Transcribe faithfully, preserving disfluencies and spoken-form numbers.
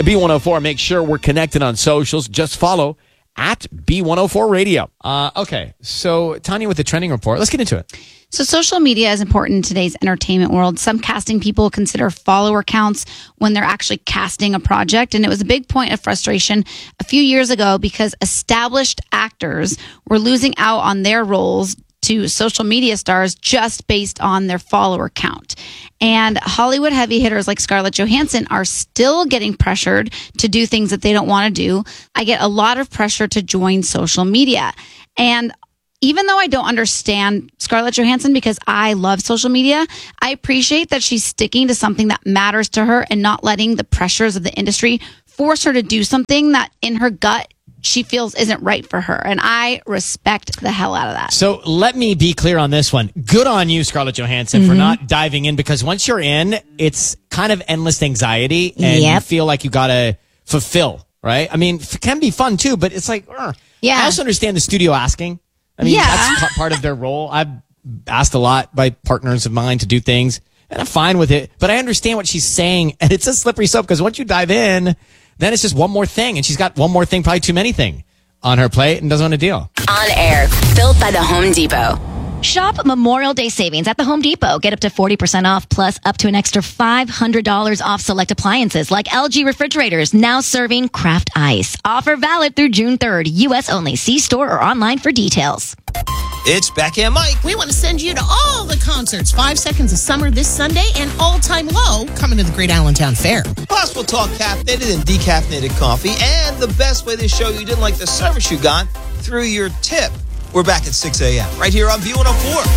B one oh four. Make sure we're connected on socials. Just follow at B one oh four Radio. Uh, okay, so Tanya with the trending report. Let's get into it. So social media is important in today's entertainment world. Some casting people consider follower counts when they're actually casting a project. And it was a big point of frustration a few years ago because established actors were losing out on their roles to social media stars just based on their follower count. And Hollywood heavy hitters like Scarlett Johansson are still getting pressured to do things that they don't want to do. I get a lot of pressure to join social media. And even though I don't understand Scarlett Johansson because I love social media, I appreciate that she's sticking to something that matters to her and not letting the pressures of the industry force her to do something that in her gut she feels isn't right for her. And I respect the hell out of that. So let me be clear on this one. Good on you, Scarlett Johansson, mm-hmm. for not diving in, because once you're in, it's kind of endless anxiety and yep. you feel like you got to fulfill, right? I mean, it can be fun too, but it's like, uh, yeah. I also understand the studio asking. I mean, yeah. that's part of their role. I've asked a lot by partners of mine to do things, and I'm fine with it. But I understand what she's saying, and it's a slippery slope because once you dive in, then it's just one more thing, and she's got one more thing, probably too many thing, on her plate and doesn't want to deal. On air, built by the Home Depot. Shop Memorial Day savings at the Home Depot. Get up to forty percent off plus up to an extra five hundred dollars off select appliances like L G refrigerators, now serving Kraft Ice. Offer valid through June third. U S only. See store or online for details. It's Becky and Mike. We want to send you to all the concerts. Five Seconds of Summer this Sunday and All Time Low coming to the Great Allentown Fair. Plus, we'll talk caffeinated and decaffeinated coffee and the best way to show you didn't like the service you got through your tip. We're back at six a.m. right here on B one oh four.